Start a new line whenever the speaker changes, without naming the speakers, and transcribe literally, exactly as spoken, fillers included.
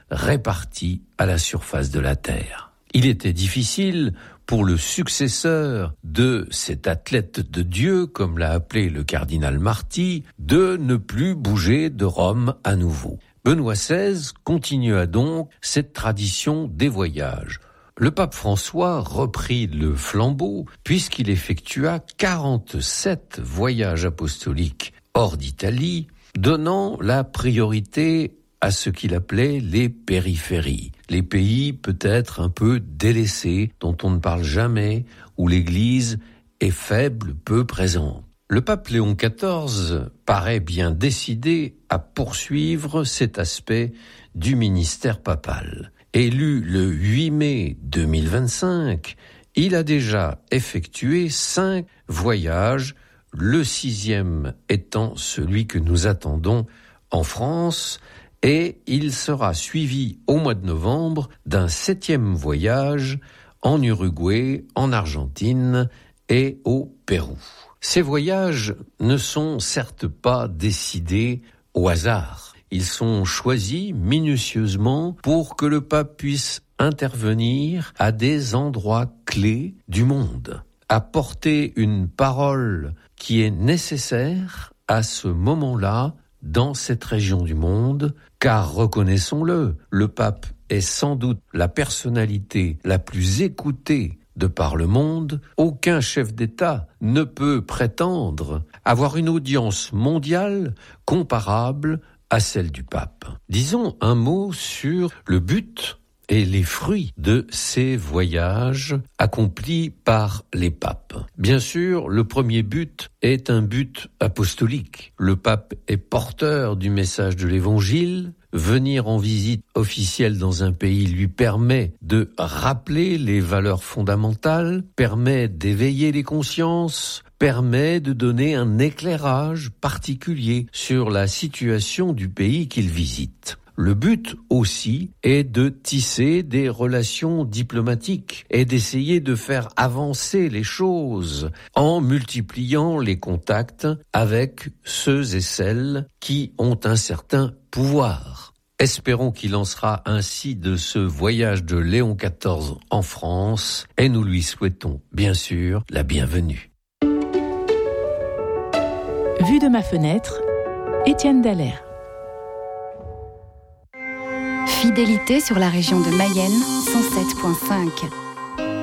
répartis à la surface de la terre. Il était difficile pour le successeur de cet athlète de Dieu, comme l'a appelé le cardinal Marty, de ne plus bouger de Rome à nouveau. Benoît seize continua donc cette tradition des voyages. Le pape François reprit le flambeau puisqu'il effectua quarante-sept voyages apostoliques hors d'Italie, donnant la priorité à ce qu'il appelait les périphéries, les pays peut-être un peu délaissés, dont on ne parle jamais, où l'Église est faible, peu présente. Le pape Léon quatorze paraît bien décidé à poursuivre cet aspect du ministère papal. Élu le huit mai deux mille vingt-cinq, il a déjà effectué cinq voyages, le sixième étant celui que nous attendons en France, et il sera suivi au mois de novembre d'un septième voyage en Uruguay, en Argentine et au Pérou. Ces voyages ne sont certes pas décidés au hasard. Ils sont choisis minutieusement pour que le pape puisse intervenir à des endroits clés du monde, apporter une parole qui est nécessaire à ce moment-là dans cette région du monde, car reconnaissons-le, le pape est sans doute la personnalité la plus écoutée de par le monde. Aucun chef d'État ne peut prétendre avoir une audience mondiale comparable à celle du pape. Disons un mot sur le but et les fruits de ces voyages accomplis par les papes. Bien sûr, le premier but est un but apostolique. Le pape est porteur du message de l'Évangile. Venir en visite officielle dans un pays lui permet de rappeler les valeurs fondamentales, permet d'éveiller les consciences, permet de donner un éclairage particulier sur la situation du pays qu'il visite. Le but aussi est de tisser des relations diplomatiques et d'essayer de faire avancer les choses en multipliant les contacts avec ceux et celles qui ont un certain pouvoir. Espérons qu'il en sera ainsi de ce voyage de Léon quatorze en France et nous lui souhaitons bien sûr la bienvenue.
Vue de ma fenêtre, Étienne Dallaire.
Fidélité sur la région de Mayenne, cent sept virgule cinq.